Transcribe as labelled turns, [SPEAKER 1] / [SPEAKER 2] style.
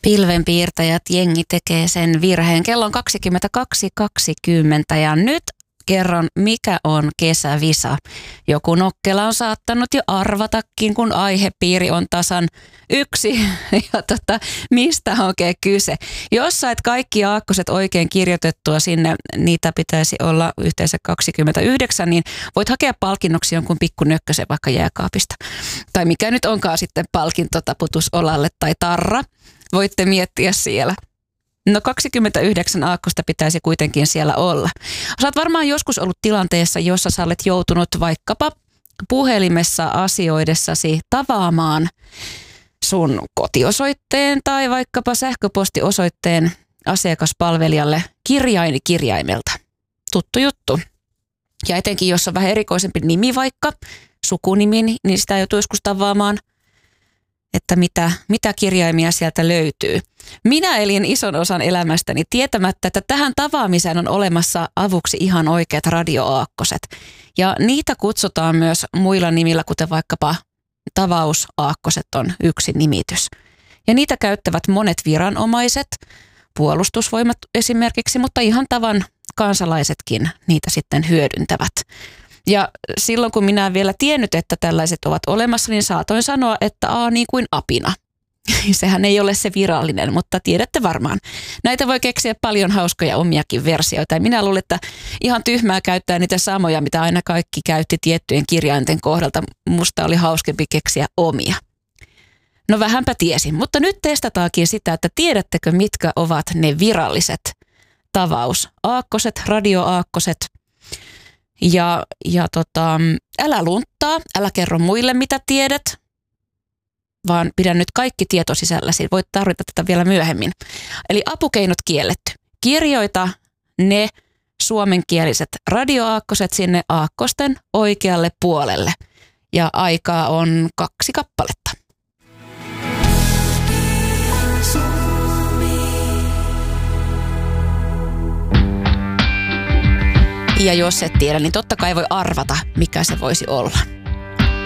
[SPEAKER 1] Pilvenpiirtäjät jengi tekee sen virheen. Kello on 22.20 ja nyt kerron, mikä on kesävisa. Joku nokkela on saattanut jo arvatakin, kun aihepiiri on tasan yksi. Ja mistä on oikein kyse? Jos sait kaikki aakkoset oikein kirjoitettua sinne, niitä pitäisi olla yhteensä 29, niin voit hakea palkinnoksi jonkun pikkunökkösen vaikka jääkaapista. Tai mikä nyt onkaan sitten palkinto taputusolalle tai tarra. Voitte miettiä siellä. No 29 aakkosta pitäisi kuitenkin siellä olla. Sä oot varmaan joskus ollut tilanteessa, jossa sä olet joutunut vaikkapa puhelimessa asioidessasi tavaamaan sun kotiosoitteen tai vaikkapa sähköpostiosoitteen asiakaspalvelijalle kirjaimelta. Tuttu juttu. Ja etenkin jos on vähän erikoisempi nimi vaikka, sukunimi, niin sitä joutuu joskus tavaamaan, että mitä kirjaimia sieltä löytyy. Minä elin ison osan elämästäni tietämättä, että tähän tavaamiseen on olemassa avuksi ihan oikeat radioaakkoset. Ja niitä kutsutaan myös muilla nimillä, kuten vaikkapa tavausaakkoset on yksi nimitys. Ja niitä käyttävät monet viranomaiset, puolustusvoimat esimerkiksi, mutta ihan tavan kansalaisetkin niitä sitten hyödyntävät. Ja silloin kun minä en vielä tiennyt, että tällaiset ovat olemassa, niin saatoin sanoa, että niin kuin apina. Sehän ei ole se virallinen, mutta tiedätte varmaan. Näitä voi keksiä paljon hauskoja omiakin versioita. Ja minä luulen, että ihan tyhmää käyttää niitä samoja, mitä aina kaikki käytti tiettyjen kirjainten kohdalta. Musta oli hauskempi keksiä omia. No vähänpä tiesin, mutta nyt testataankin sitä, että tiedättekö mitkä ovat ne viralliset tavausaakkoset, radioaakkoset. Ja älä lunttaa, älä kerro muille mitä tiedät, vaan pidä nyt kaikki tieto sisälläsi. Voit tarvita tätä vielä myöhemmin. Eli apukeinot kielletty. Kirjoita ne suomenkieliset radioaakkoset sinne aakkosten oikealle puolelle. Ja aikaa on 2 kappaletta. Ja jos et tiedä, niin totta kai voi arvata, mikä se voisi olla.